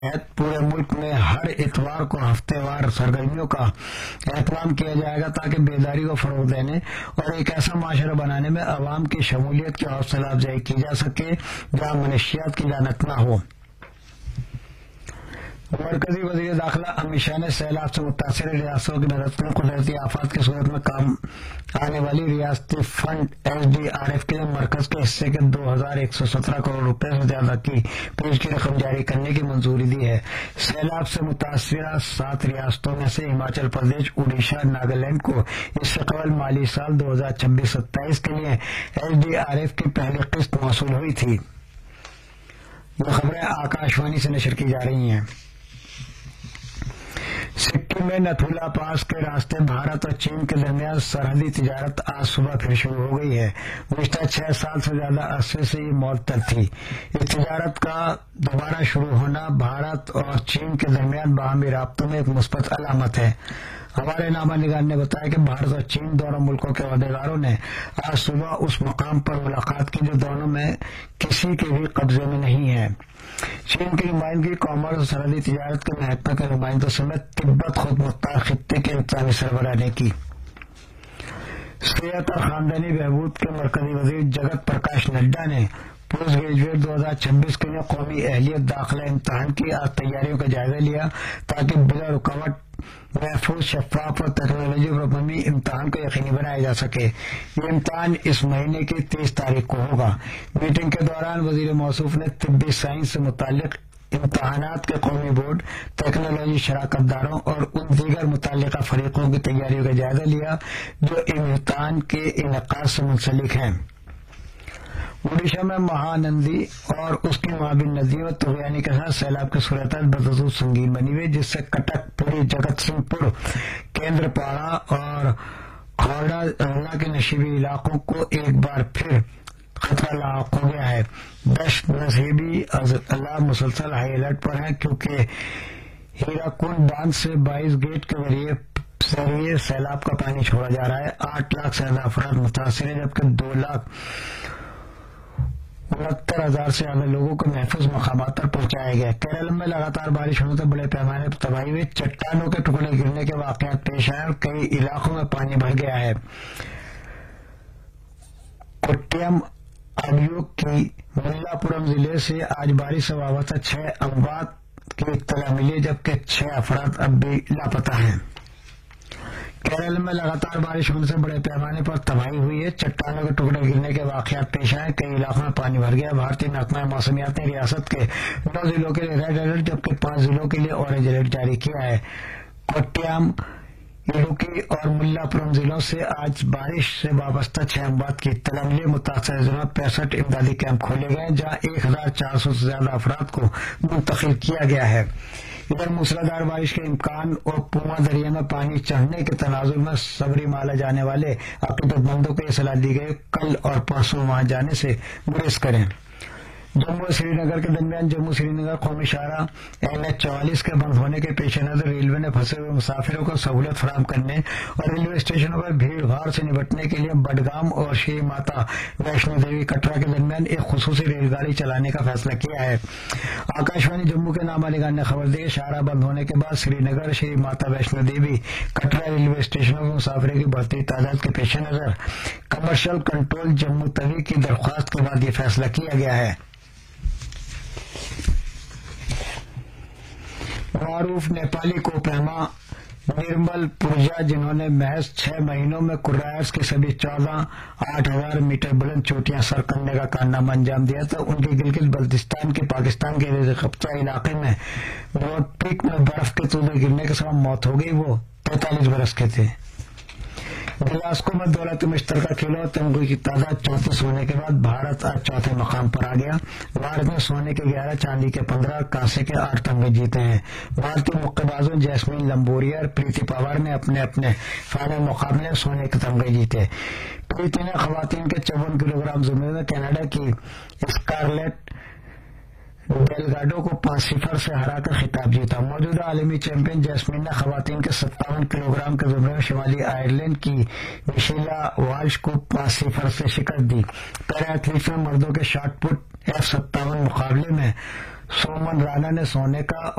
پورے ملک میں ہر اتوار کو ہفتے وار سرگرمیوں کا اہتمام کیا جائے گا تاکہ بیداری کو فروغ دینے اور ایک ایسا معاشرہ بنانے میں عوام کی شمولیت کی حوصلہ افزائی کی جا سکے جہاں منشیات کی لعنت نہ ہو۔ مرکزی وزیر داخلہ امت شاہ نے سیلاب سے متاثرہ ریاستوں کی مدد میں قدرتی آفات کی صورت میں کام آنے والی ریاستی فنڈ SDRF کے لیے مرکز کے حصے کے 2117 کروڑ روپے سے زیادہ کی پیشگی رقم جاری کرنے کی منظوری دی ہے۔ سیلاب سے متاثرہ 7 ریاستوں میں سے ہماچل پردیش، اڑیسہ، ناگالینڈ کو اس سے قبل مالی سال 2026-27 کے لیے SDRF کی پہلی قسط موصول ہوئی تھی۔ یہ خبریں آکاشوانی سے نشر کی جا رہی ہیں۔ سکم میں نتھولا پاس کے راستے بھارت اور چین کے درمیان سرحدی تجارت آج صبح پھر شروع ہو گئی ہے۔ گزشتہ 6 سال سے زیادہ عرصے سے یہ معطل تھی۔ اس تجارت کا دوبارہ شروع ہونا بھارت اور چین کے درمیان باہمی رابطوں میں ایک مثبت علامت ہے۔ ہمارے نامہ نگار نے بتایا کہ بھارت اور چین دونوں ملکوں کے عہدیداروں نے آج صبح اس مقام پر ملاقات کی جو دونوں میں کسی کے بھی قبضے میں نہیں ہے۔ چین کی نمائندگی، کامرس اور سرحدی تجارت کے محکمہ کے نمائندوں سمیت تبت خود مختار خطے کے انتظامی سربراہ نے کی۔ صحت اور خاندانی بہبود کے مرکزی وزیر جگت پرکاش نڈا نے پوسٹ گریجویٹ 2026 کے لیے قومی اہلیت داخلہ امتحان کی آج تیاریوں کا جائزہ لیا تاکہ بلا رکاوٹ محفوظ، شفاف اور ٹیکنالوجی پر مبنی امتحان کو یقینی بنایا جا سکے۔ یہ امتحان اس مہینے کی 30 تاریخ کو ہوگا۔ میٹنگ کے دوران وزیر موصوف نے طبی سائنس سے متعلق امتحانات کے قومی بورڈ، ٹیکنالوجی شراکت داروں اور ان دیگر متعلقہ فریقوں کی تیاریوں کا جائزہ لیا جو امتحان کے انعقاد سے منسلک ہیں۔ اڑیسہ میں مہانندی اور اس کی معاون ندیوں میں طغیانی کے ساتھ سیلاب کی صورتحال بدستور سنگین بنی ہوئی جس سے کٹک، پوری، جگت سنگھ پور، کیندر پاڑا اور کھوڑا ضلع کے نشیبی علاقوں کو ایک بار پھر خطرہ لاحق ہو گیا ہے۔ 10 نصیبی اضلاع مسلسل ہائی الرٹ پر ہیں کیونکہ ہیراکونڈ باندھ سے 22 گیٹ کے ذریعے سیلاب کا پانی چھوڑا جا رہا ہے۔ 8 لاکھ سے زیادہ افراد متاثر ہیں جبکہ 2,69,000 سے زیادہ لوگوں کو محفوظ مقامات پر پہنچایا گیا۔ کیرل میں لگاتار بارش ہونے سے بڑے پیمانے پر تباہی ہوئی، چٹانوں کے ٹکڑے گرنے کے واقعات پیش آئے اور کئی علاقوں میں پانی بھر گیا ہے۔ کوٹیم اڈیو کی ملا پورم ضلع سے آج بارش سے وابستہ 6 اموات کی اطلاع ملی جبکہ 6 افراد اب بھی لاپتہ ہیں۔ کیرل میں لگاتار بارش ہونے سے بڑے پیمانے پر تباہی ہوئی ہے، چٹانوں کے ٹکڑے گرنے کے واقعات پیش آئے، کئی علاقوں میں پانی بھر گیا۔ بھارتی محکمہ موسمیات نے ریاست کے 9 ضلعوں کے لیے ریڈ الرٹ جبکہ 5 ضلعوں کے لیے اورنج الرٹ جاری کیا ہے۔ کوٹیم، اڈوکی اور ملا پورم ضلعوں سے آج بارش سے وابستہ 6 اموات کی اطلاع ملی۔ متاثرہ ضلعوں میں 65 امدادی کیمپ کھولے گئے جہاں 1400 سے زیادہ افراد کو منتقل کیا گیا ہے۔ ادھر موسلادھار بارش کے امکان اور پوما دریا میں پانی چڑھنے کے تناظر میں سبری مالا جانے والے عقیدت مندوں کو یہ صلاح دی گئی کل اور پرسوں وہاں جانے سے گریز کریں۔ جموں اور سری نگر کے درمیان جموں سری نگر قومی شاہراہ NH 44 کے بند ہونے کے پیش نظر ریلوے نے پھنسے ہوئے مسافروں کو سہولت فراہم کرنے اور ریلوے اسٹیشنوں پر بھیڑ بھاڑ سے نمٹنے کے لیے بڈگام اور شری ماتا ویشنو دیوی کٹرا کے درمیان ایک خصوصی ریل گاڑی چلانے کا فیصلہ کیا ہے۔ آکاشوانی جموں کے نامہ نگار نے خبر دی کہ شاہراہ بند ہونے کے بعد سری نگر، شری ماتا ویشنو دیوی کٹرا ریلوے اسٹیشنوں میں مسافروں کی بڑھتی تعداد کے پیش نظر کمرشل کنٹرول جموں توی کی درخواست کے بعد یہ فیصلہ کیا گیا ہے۔ معروف نیپالی کوپ رہنما نرمل پورجا جنہوں نے محض 6 مہینوں میں کوراس کی سبھی 8,000 میٹر بلند چوٹیاں سر کرنے کا کارنامہ انجام دیا تھا، ان کے گلگت بلتستان کے پاکستان کے زیر قبضہ علاقے میں بروڈ پیک میں برف کے تودے گرنے کے سبب موت ہو گئی۔ وہ 43 برس کے تھے۔ گلاسکو میں دولت مشترکہ کھیلوں اور تمغوں کی تعداد 34 ہونے کے بعد بھارت آج چوتھے مقام پر آ گیا۔ بھارت نے سونے کے 11، چاندی کے 15 اور کانسے کے 8 تمغے جیتے ہیں۔ بھارتی مکہ بازوں جیسمین لمبوریا اور پریتی پوار نے اپنے اپنے فائنل مقابلے میں سونے کے تمغے جیتے۔ پریتی نے خواتین کے 54 کلو گرام زمرے میں کینیڈا کی اسکارلیٹ ڈیلگاڈو کو 5-0 سے ہرا کر خطاب جیتا۔ موجودہ عالمی چیمپئن جیسمین نے خواتین کے 57 کلو گرام کے زمرے میں شمالی آئرلینڈ کی مشیلا والش کو 5-0 سے شکست دی۔ پیرا ایتھلیٹس میں مردوں کے شاٹ پٹ F57 مقابلے میں सोमन राणा ने सोने का